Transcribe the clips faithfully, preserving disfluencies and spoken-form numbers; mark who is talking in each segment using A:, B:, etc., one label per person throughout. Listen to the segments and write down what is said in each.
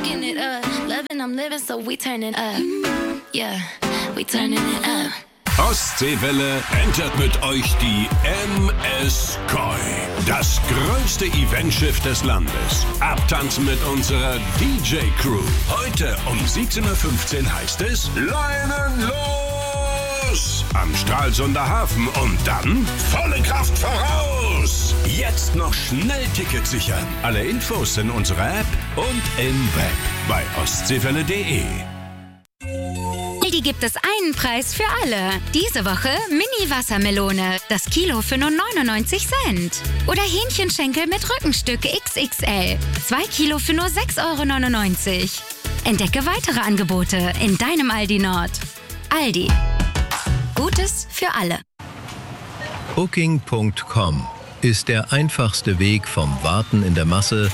A: fucking it up. Loving, I'm living, so we turning up. Yeah, we turning it up.
B: Ostseewelle entert mit euch die M S Koi. Das größte Eventschiff des Landes. Abtanzen mit unserer D J-Crew. Heute um siebzehn Uhr fünfzehn heißt es Leinen los! Am Stralsunder Hafen und dann volle Kraft voraus! Jetzt noch schnell Tickets sichern. Alle Infos in unserer App und im Web bei ostseewelle punkt de.
C: Aldi gibt es einen Preis für alle. Diese Woche Mini-Wassermelone. Das Kilo für nur neunundneunzig Cent. Oder Hähnchenschenkel mit Rückenstück X X L. Zwei Kilo für nur sechs Euro neunundneunzig. Entdecke weitere Angebote in deinem Aldi Nord. Aldi. Gutes für alle.
D: Booking Punkt com ist der einfachste Weg vom Warten in der Masse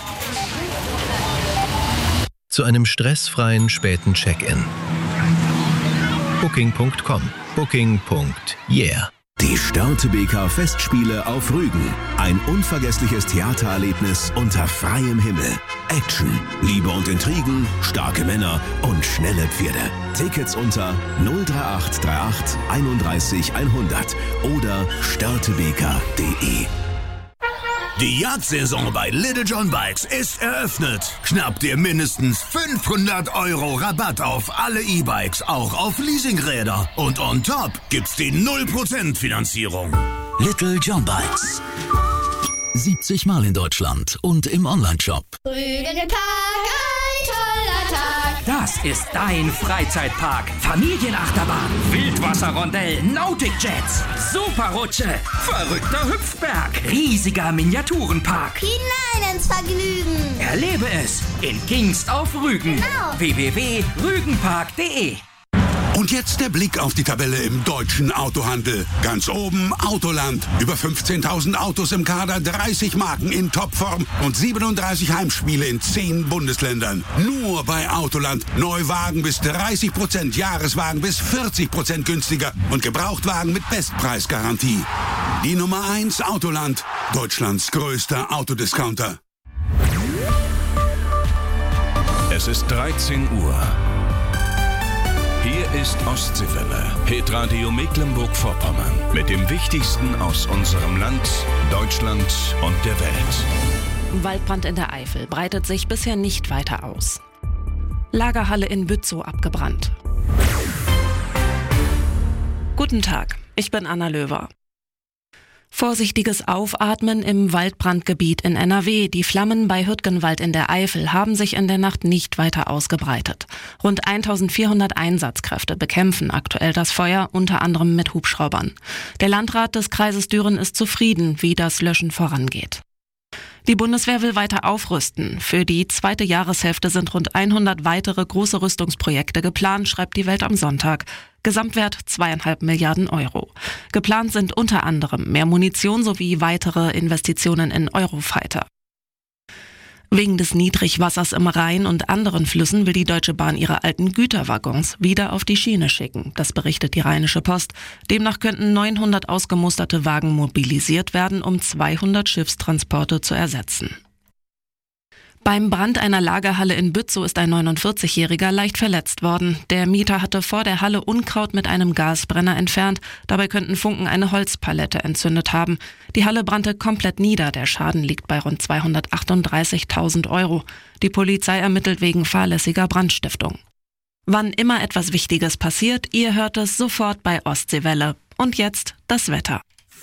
D: zu einem stressfreien späten Check-in. Booking Punkt com. Booking. Yeah.
E: Die Störtebeker Festspiele auf Rügen. Ein unvergessliches Theatererlebnis unter freiem Himmel. Action, Liebe und Intrigen, starke Männer und schnelle Pferde. Tickets unter null drei acht drei acht einunddreißig hundert oder störtebeker punkt de.
F: Die Jagdsaison bei Little John Bikes ist eröffnet. Schnapp dir mindestens fünfhundert Euro Rabatt auf alle E-Bikes, auch auf Leasingräder. Und on top gibt's die null Prozent Finanzierung.
G: Little John Bikes. siebzig Mal in Deutschland und im Onlineshop.
H: Rügenpark, ein toller Tag.
I: Das ist dein Freizeitpark. Familienachterbahn, Wildwasserrondell, Nautic-Jets, Superrutsche, verrückter Hüpfberg, riesiger Miniaturenpark.
H: Hinein ins Vergnügen.
I: Erlebe es in Kingst auf Rügen.
H: Genau.
I: w w w punkt rügenpark punkt de.
F: Und jetzt der Blick auf die Tabelle im deutschen Autohandel. Ganz oben Autoland. Über fünfzehntausend Autos im Kader, dreißig Marken in Topform und siebenunddreißig Heimspiele in zehn Bundesländern. Nur bei Autoland. Neuwagen bis dreißig Prozent, Jahreswagen bis vierzig Prozent günstiger und Gebrauchtwagen mit Bestpreisgarantie. Die Nummer eins Autoland. Deutschlands größter Autodiscounter.
B: Es ist dreizehn Uhr. Hier ist Ostseewelle, Hitradio Mecklenburg-Vorpommern, mit dem Wichtigsten aus unserem Land, Deutschland und der Welt.
J: Waldbrand in der Eifel breitet sich bisher nicht weiter aus. Lagerhalle in Bützow abgebrannt. Guten Tag, ich bin Anna Löwer. Vorsichtiges Aufatmen im Waldbrandgebiet in N R W. Die Flammen bei Hürtgenwald in der Eifel haben sich in der Nacht nicht weiter ausgebreitet. Rund eintausendvierhundert Einsatzkräfte bekämpfen aktuell das Feuer, unter anderem mit Hubschraubern. Der Landrat des Kreises Düren ist zufrieden, wie das Löschen vorangeht. Die Bundeswehr will weiter aufrüsten. Für die zweite Jahreshälfte sind rund hundert weitere große Rüstungsprojekte geplant, schreibt die Welt am Sonntag. Gesamtwert zweieinhalb Milliarden Euro. Geplant sind unter anderem mehr Munition sowie weitere Investitionen in Eurofighter. Wegen des Niedrigwassers im Rhein und anderen Flüssen will die Deutsche Bahn ihre alten Güterwaggons wieder auf die Schiene schicken. Das berichtet die Rheinische Post. Demnach könnten neunhundert ausgemusterte Wagen mobilisiert werden, um zweihundert Schiffstransporte zu ersetzen. Beim Brand einer Lagerhalle in Bützow ist ein neunundvierzigjähriger leicht verletzt worden. Der Mieter hatte vor der Halle Unkraut mit einem Gasbrenner entfernt. Dabei könnten Funken eine Holzpalette entzündet haben. Die Halle brannte komplett nieder. Der Schaden liegt bei rund zweihundertachtunddreißigtausend Euro. Die Polizei ermittelt wegen fahrlässiger Brandstiftung. Wann immer etwas Wichtiges passiert, ihr hört es sofort bei Ostseewelle. Und jetzt das Wetter.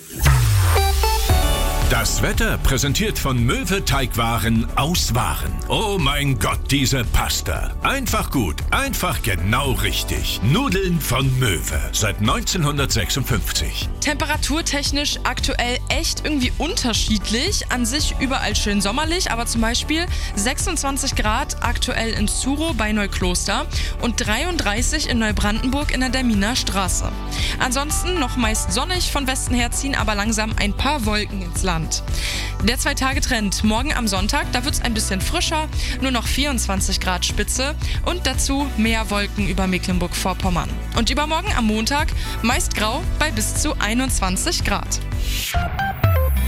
B: Das Wetter präsentiert von Möwe Teigwaren aus Waren. Oh mein Gott, diese Pasta. Einfach gut, einfach genau richtig. Nudeln von Möwe. Seit neunzehnhundertsechsundfünfzig.
K: Temperaturtechnisch aktuell echt irgendwie unterschiedlich. An sich überall schön sommerlich, aber zum Beispiel sechsundzwanzig Grad aktuell in Zurow bei Neukloster und dreiunddreißig in Neubrandenburg in der Derminer Straße. Ansonsten noch meist sonnig von Westen her ziehen, aber langsam ein paar Wolken ins Land. Der Zwei-Tage-Trend morgen am Sonntag, da wird es ein bisschen frischer, nur noch vierundzwanzig Grad Spitze und dazu mehr Wolken über Mecklenburg-Vorpommern. Und übermorgen am Montag meist grau bei bis zu einundzwanzig Grad.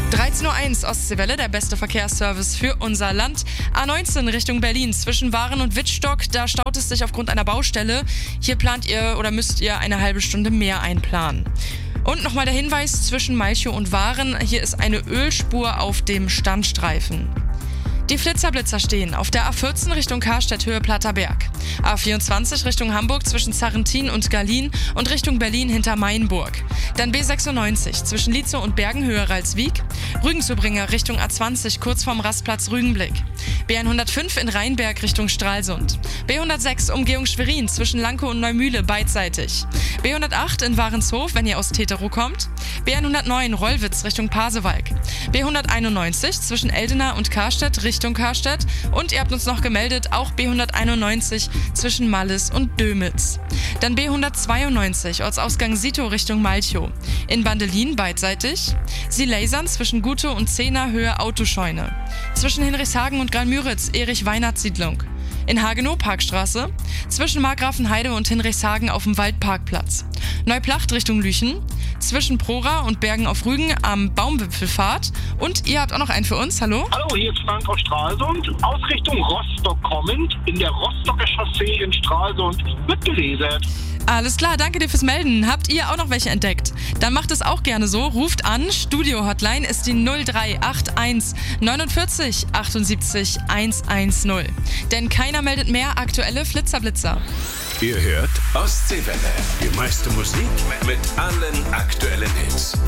K: dreizehn Uhr eins Ostseewelle, der beste Verkehrsservice für unser Land. A neunzehn Richtung Berlin zwischen Waren und Wittstock, da staut es sich aufgrund einer Baustelle. Hier plant ihr oder müsst ihr eine halbe Stunde mehr einplanen. Und nochmal der Hinweis zwischen Malchow und Waren, hier ist eine Ölspur auf dem Standstreifen. Die Flitzerblitzer stehen auf der A vierzehn Richtung Karstedt Höhe Platter Berg, A vierundzwanzig Richtung Hamburg zwischen Zarrentin und Galin und Richtung Berlin hinter Mainburg. Dann B sechsundneunzig zwischen Lietzow und Bergen Höhe Ralswiek, Rügenzubringer Richtung A zwanzig kurz vorm Rastplatz Rügenblick, B hundertfünf in Rheinberg Richtung Stralsund, B hundertsechs Umgehung Schwerin zwischen Lankow und Neumühle beidseitig, B hundertacht in Warenshof, wenn ihr aus Teterow kommt, B hundertneun Rollwitz Richtung Pasewalk, B hunderteinundneunzig zwischen Eldena und Karstedt Richtung Karstedt und ihr habt uns noch gemeldet, auch B hunderteinundneunzig zwischen Mallis und Dömitz. Dann B hundertzweiundneunzig Ortsausgang Sito Richtung Malchow, in Bandelin beidseitig, Sie lasern zwischen Gutow und Zehner Höhe Autoscheune, zwischen Hinrichshagen und Graal-Müritz Erich Weinert Siedlung, in Hagenow Parkstraße, zwischen Markgrafenheide und Hinrichshagen auf dem Waldparkplatz, Neuplacht Richtung Lüchen, zwischen Prora und Bergen auf Rügen am Baumwipfelpfad und ihr habt auch noch einen für uns, hallo?
L: Hallo, hier ist Frank aus Stralsund, aus Richtung Rostock kommend, in der Rostocker Chaussee in Stralsund wird gelasert.
K: Alles klar, danke dir fürs Melden. Habt ihr auch noch welche entdeckt? Dann macht es auch gerne so. Ruft an. Studio-Hotline ist die null drei acht eins neunundvierzig achtundsiebzig hundertzehn. Denn keiner meldet mehr aktuelle Flitzerblitzer.
B: Ihr hört Ostseewelle. Die meiste Musik mit allen aktuellen Hits.